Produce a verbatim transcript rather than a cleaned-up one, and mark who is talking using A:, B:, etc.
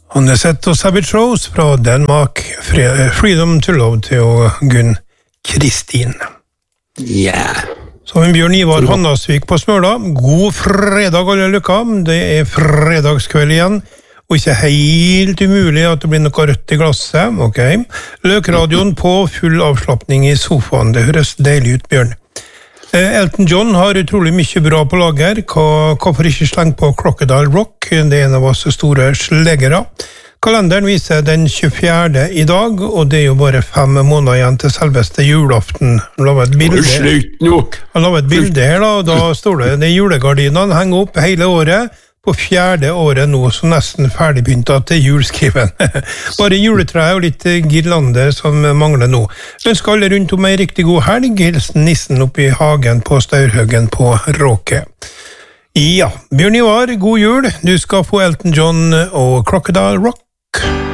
A: On the set of Savage Rose fra Danmark, Freedom to Love til Gunn Kristin.
B: Ja. Yeah.
A: Så en Bjørn Ivar Handasvik på Smøla. God fredag alle lykka. Det er fredagskveld igjen. Og ikke helt umulig at det blir noe rødt i glasset. Ok. Løkradioen på full avslappning i sofaen. Det høres deilig ut, Bjørn. Elton John har utrolig mye bra på lager. Hvorfor ikke slenge på Crocodile Rock? Det er en av oss store slegere. Kalenderen viser den tjuefjerde i dag, og det er jo bare fem måneder igjen til selveste julaften. Jeg la et bilde, jeg la et bilde her, da, og da står det de julegardinene henger opp hele året, på fjerde året nå, så nesten ferdigbynta til julskriven. Bare juletreet og litt girlander som mangler nå. Ønsker alle rundt om en riktig god helg. Hilsen nissen oppe i hagen på Staurhaugen på Råke. Ja, Bjørn Ivar, god jul. Du skal få Elton John og Crocodile Rock.